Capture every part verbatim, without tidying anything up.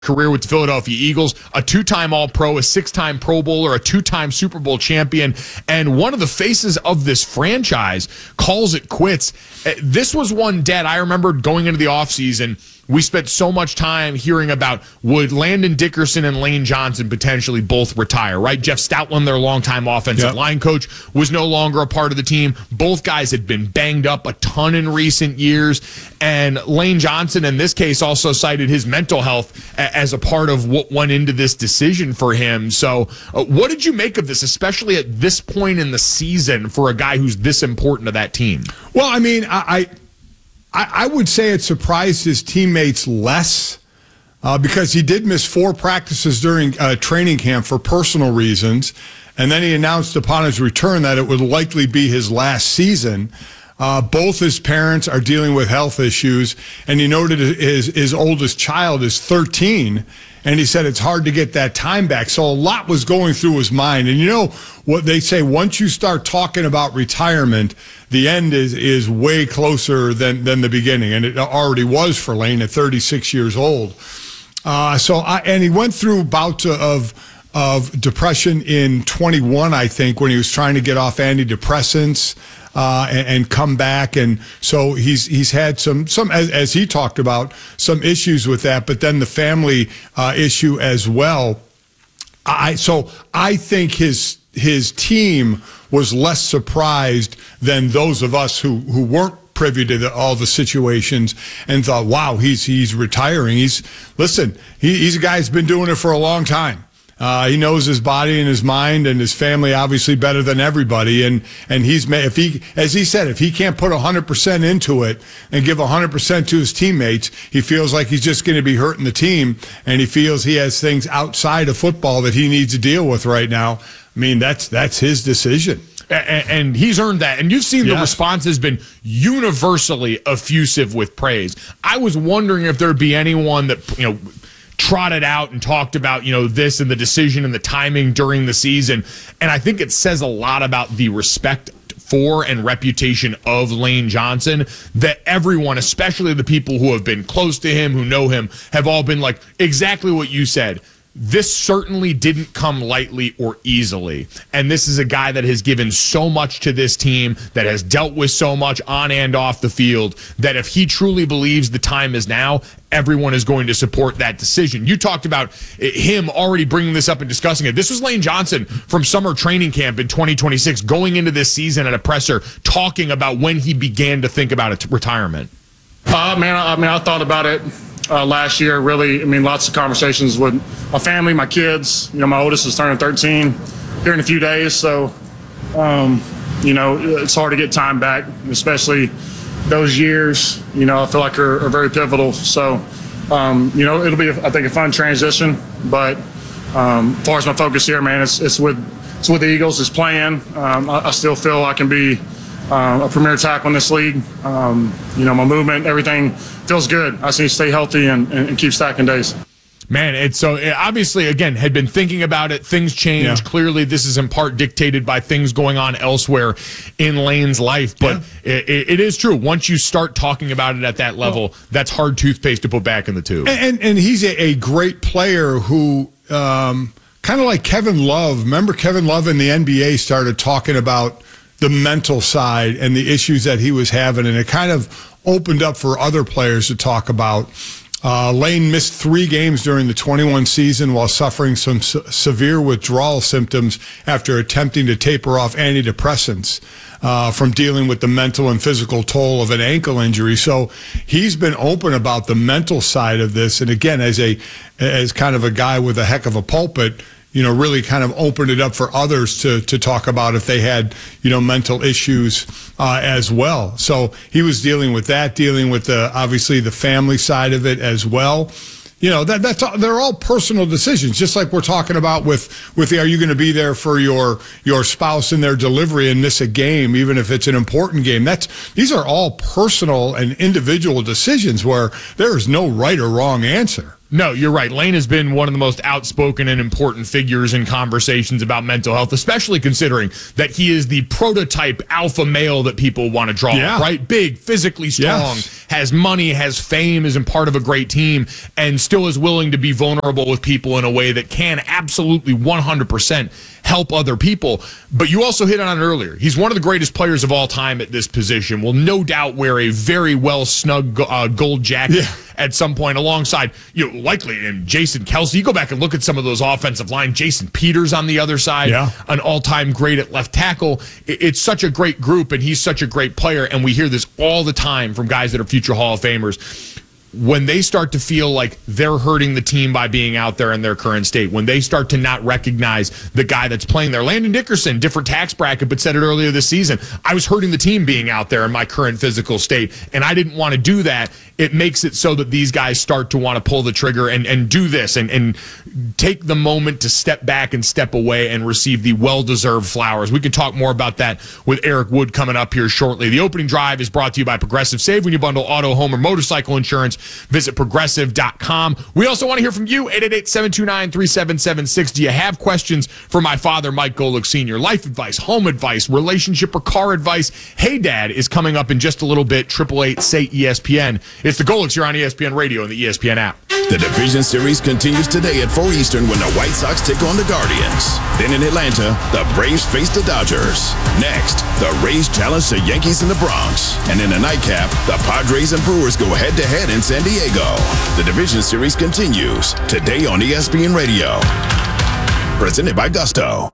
career with the Philadelphia Eagles, a two-time All-Pro, a six-time Pro Bowler, a two-time Super Bowl champion, and one of the faces of this franchise calls it quits. This was one debt. I remember going into the offseason, we spent so much time hearing about would Landon Dickerson and Lane Johnson potentially both retire, right? Jeff Stoutland, their longtime offensive yep. line coach, was no longer a part of the team. Both guys had been banged up a ton in recent years. And Lane Johnson, in this case, also cited his mental health as a part of what went into this decision for him. So uh, what did you make of this, especially at this point in the season for a guy who's this important to that team? Well, I mean, I... I I would say it surprised his teammates less uh, because he did miss four practices during uh, training camp for personal reasons, and then he announced upon his return that it would likely be his last season. Uh, both his parents are dealing with health issues, and he noted his, his oldest child is thirteen, and he said it's hard to get that time back. So a lot was going through his mind. And you know what they say, once you start talking about retirement, the end is is way closer than, than the beginning. And it already was for Lane at thirty-six years old. Uh, so I, and he went through bouts of of depression in twenty-one, I think, when he was trying to get off antidepressants. Uh, and, and come back, and so he's he's had some some as, as he talked about some issues with that, but then the family uh, issue as well. I so I think his his team was less surprised than those of us who who weren't privy to the, all the situations and thought, wow, he's he's retiring. He's listen, he, he's a guy who's been doing it for a long time. Uh, he knows his body and his mind and his family obviously better than everybody. And, and he's, if he, as he said, if he can't put one hundred percent into it and give one hundred percent to his teammates, he feels like he's just going to be hurting the team. And he feels he has things outside of football that he needs to deal with right now. I mean, that's, that's his decision. And he's earned that. And you've seen yes. the response has been universally effusive with praise. I was wondering if there'd be anyone that, you know, trotted out and talked about, you know, this and the decision and the timing during the season. And I think it says a lot about the respect for and reputation of Lane Johnson that everyone, especially the people who have been close to him, who know him, have all been like exactly what you said. This certainly didn't come lightly or easily. And this is a guy that has given so much to this team, that has dealt with so much on and off the field, that if he truly believes the time is now, everyone is going to support that decision. You talked about him already bringing this up and discussing it. This was Lane Johnson from summer training camp in twenty twenty-six, going into this season at a presser, talking about when he began to think about a retirement. Uh, man, I mean, I thought about it Uh, last year, really. I mean, lots of conversations with my family, my kids. You know, my oldest is turning thirteen here in a few days. So, um, you know, it's hard to get time back, especially those years, you know, I feel like are, are very pivotal. So, um, you know, it'll be, I think, a fun transition. But um, as far as my focus here, man, it's, it's with it's with the Eagles, it's playing. Um, I, I still feel I can be Uh, a premier tackle in this league. Um, you know, my movement, everything feels good. I just need to stay healthy and, and, and keep stacking days. Man, it's so it obviously, again, had been thinking about it. Things change. Yeah. Clearly, this is in part dictated by things going on elsewhere in Lane's life. But yeah. it, it is true. Once you start talking about it at that level, well, that's hard toothpaste to put back in the tube. And, and, and he's a, a great player who, um, kind of like Kevin Love. Remember Kevin Love in the N B A started talking about the mental side and the issues that he was having, and it kind of opened up for other players to talk about. Uh, Lane missed three games during the twenty-one season while suffering some se- severe withdrawal symptoms after attempting to taper off antidepressants uh, from dealing with the mental and physical toll of an ankle injury. So he's been open about the mental side of this. And again, as a as kind of a guy with a heck of a pulpit, you know, really kind of opened it up for others to to talk about if they had, you know, mental issues uh, as well. So he was dealing with that, dealing with the obviously the family side of it as well. You know, that that's all, they're all personal decisions, just like we're talking about with with the, are you going to be there for your your spouse in their delivery and miss a game, even if it's an important game. That's these are all personal and individual decisions where there is no right or wrong answer. No, you're right. Lane has been one of the most outspoken and important figures in conversations about mental health, especially considering that he is the prototype alpha male that people want to draw, yeah. right? Big, physically strong, yes. has money, has fame, isn't part of a great team, and still is willing to be vulnerable with people in a way that can absolutely one hundred percent help other people. But you also hit on it earlier. He's one of the greatest players of all time at this position. Will no doubt wear a very well snug uh, gold jacket yeah. at some point alongside, you know, likely and Jason Kelce. You go back and look at some of those offensive line. Jason Peters on the other side, yeah. an all-time great at left tackle. It's such a great group, and he's such a great player. And we hear this all the time from guys that are future Hall of Famers. When they start to feel like they're hurting the team by being out there in their current state, when they start to not recognize the guy that's playing there, Landon Dickerson, different tax bracket, but said it earlier this season, I was hurting the team being out there in my current physical state, and I didn't want to do that. It makes it so that these guys start to want to pull the trigger and, and do this and, and take the moment to step back and step away and receive the well-deserved flowers. We can talk more about that with Eric Wood coming up here shortly. The opening drive is brought to you by Progressive. Save when you bundle auto, home, or motorcycle insurance. Visit progressive dot com. We also want to hear from you, eight eight eight, seven two nine, three seven seven six. Do you have questions for my father, Mike Golick Senior? Life advice, home advice, relationship or car advice. Hey Dad is coming up in just a little bit. triple eight say E S P N. It's the Golicks here on E S P N Radio and the E S P N app. The Division Series continues today at four Eastern when the White Sox take on the Guardians. Then in Atlanta, the Braves face the Dodgers. Next, the Rays challenge the Yankees in the Bronx. And in the nightcap, the Padres and Brewers go head-to-head in San Diego. The Division Series continues today on E S P N Radio. Presented by Gusto.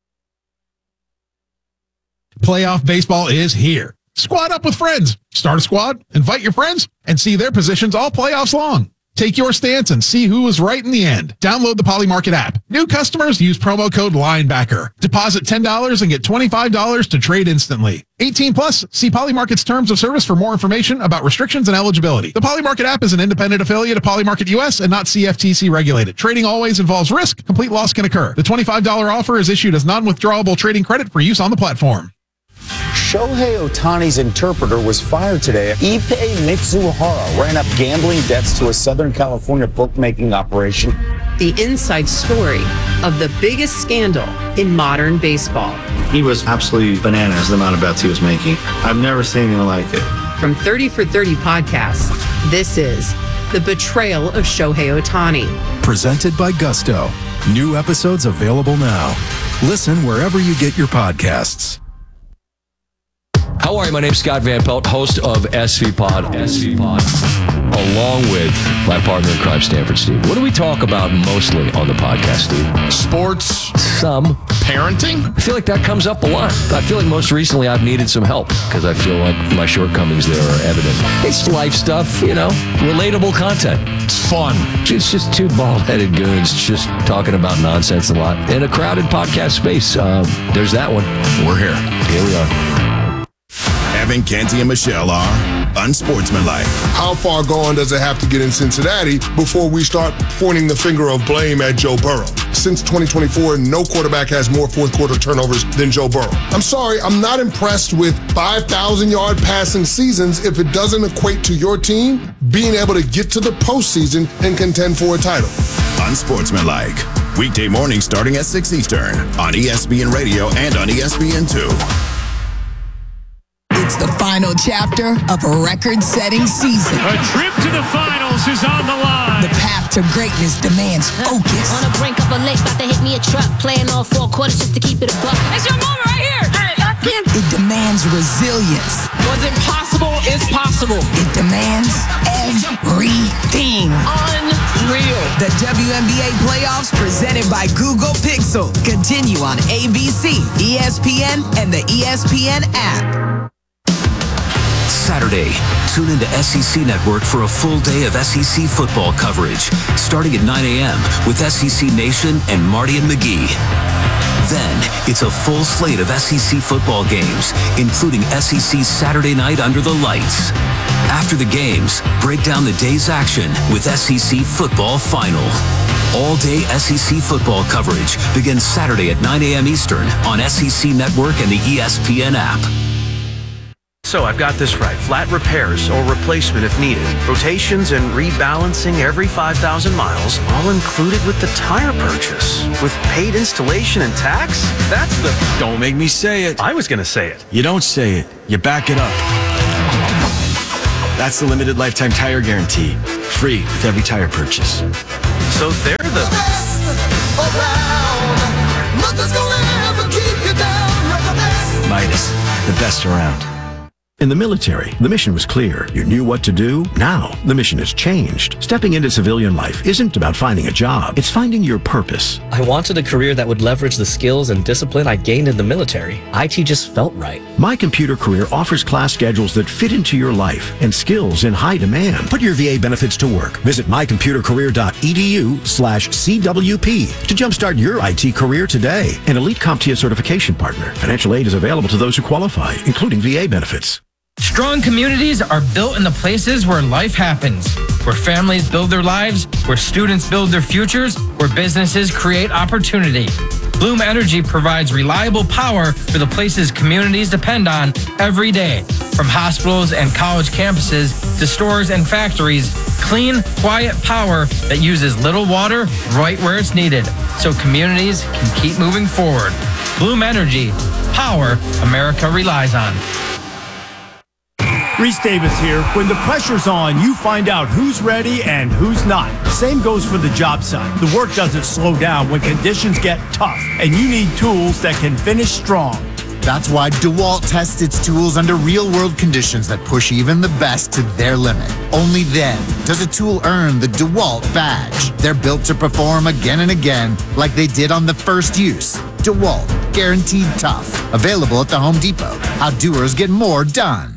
Playoff baseball is here. Squad up with friends. Start a squad, invite your friends, and see their positions all playoffs long. Take your stance and see who was right in the end. Download the Polymarket app. New customers use promo code LINEBACKER. Deposit ten dollars and get twenty-five dollars to trade instantly. eighteen plus. See Polymarket's terms of service for more information about restrictions and eligibility. The Polymarket app is an independent affiliate of Polymarket U S and not C F T C regulated. Trading always involves risk. Complete loss can occur. The twenty-five dollars offer is issued as non-withdrawable trading credit for use on the platform. Shohei Ohtani's interpreter was fired today. Ippei Mitsuhara ran up gambling debts to a Southern California bookmaking operation. The inside story of the biggest scandal in modern baseball. He was absolutely bananas, the amount of bets he was making. I've never seen anything like it. From thirty for thirty podcasts, this is The Betrayal of Shohei Ohtani. Presented by Gusto. New episodes available now. Listen wherever you get your podcasts. How are you? My name's Scott Van Pelt, host of S V Pod. S V Pod. Along with my partner in crime, Stanford Steve. What do we talk about mostly on the podcast, Steve? Sports. Some. Parenting. I feel like that comes up a lot. I feel like most recently I've needed some help because I feel like my shortcomings there are evident. It's life stuff, you know, relatable content. It's fun. It's just two bald-headed goons just talking about nonsense a lot in a crowded podcast space. Uh, there's that one. We're here. Here we are. Evan, Canty, and Michelle are unsportsmanlike. How far gone does it have to get in Cincinnati before we start pointing the finger of blame at Joe Burrow? Since twenty twenty-four, no quarterback has more fourth quarter turnovers than Joe Burrow. I'm sorry, I'm not impressed with five thousand yard passing seasons if it doesn't equate to your team being able to get to the postseason and contend for a title. Unsportsmanlike. Weekday morning starting at six Eastern on E S P N Radio and on E S P N two. It's the final chapter of a record-setting season. A trip to the finals is on the line. The path to greatness demands focus. On the brink of a lake, about to hit me a truck. Playing all four quarters just to keep it a buck. It's your moment right here. Hey, I can't. It demands resilience. What's impossible is possible. It demands everything. Unreal. The W N B A playoffs presented by Google Pixel continue on A B C, E S P N, and the E S P N app. Saturday, tune into S E C Network for a full day of S E C football coverage, starting at nine a.m. with S E C Nation and Marty and McGee. Then, it's a full slate of S E C football games, including S E C Saturday Night Under the Lights. After the games, break down the day's action with S E C Football Final. All-day S E C football coverage begins Saturday at nine a.m. Eastern on S E C Network and the E S P N app. So I've got this right. Flat repairs or replacement if needed. Rotations and rebalancing every five thousand miles, all included with the tire purchase. With paid installation and tax? That's the... Don't make me say it. I was going to say it. You don't say it. You back it up. That's the limited lifetime tire guarantee. Free with every tire purchase. So they're the... best around. Nothing's gonna ever keep you down. You're the best. Midas, the best around. In the military, the mission was clear. You knew what to do. Now, the mission has changed. Stepping into civilian life isn't about finding a job. It's finding your purpose. I wanted a career that would leverage the skills and discipline I gained in the military. I T just felt right. My Computer Career offers class schedules that fit into your life and skills in high demand. Put your V A benefits to work. Visit my computer career dot e d u slash C W P to jumpstart your I T career today. An elite CompTIA certification partner. Financial aid is available to those who qualify, including V A benefits. Strong communities are built in the places where life happens, where families build their lives, where students build their futures, where businesses create opportunity. Bloom Energy provides reliable power for the places communities depend on every day. From hospitals and college campuses to stores and factories, clean, quiet power that uses little water right where it's needed, so communities can keep moving forward. Bloom Energy, power America relies on. Reese Davis here. When the pressure's on, you find out who's ready and who's not. Same goes for the job site. The work doesn't slow down when conditions get tough, and you need tools that can finish strong. That's why DeWalt tests its tools under real-world conditions that push even the best to their limit. Only then does a tool earn the DeWalt badge. They're built to perform again and again like they did on the first use. DeWalt, guaranteed tough. Available at the Home Depot. How doers get more done.